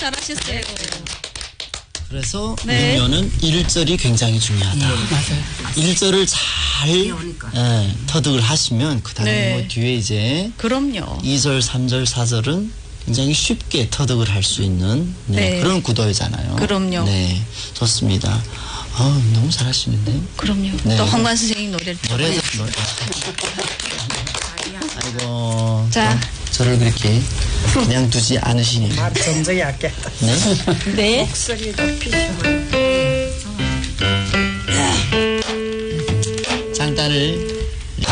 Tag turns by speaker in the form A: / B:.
A: 잘하셨어요.
B: 그래서
A: 네.
B: 민요는 1절이 굉장히 중요하다.
C: 맞아요.
B: 1절을 잘 터득을 하시면 그 다음에
A: 네.
B: 뭐 뒤에 이제
A: 그럼요.
B: 2절, 3절, 4절은 굉장히 쉽게 터득을 할 수 있는
A: 네.
B: 그런 구도잖아요.
A: 그럼요.
B: 네, 좋습니다. 너무 잘하시는데요.
A: 그럼요.
B: 네.
A: 또 황관 선생님 노래를
B: 노래. 아이고.
A: 자.
B: 저를 그렇게 그냥 두지 않으시니.
C: 말 점점 약했다.
B: 네.
A: 네.
C: 목소리도 피시면.
B: 장단을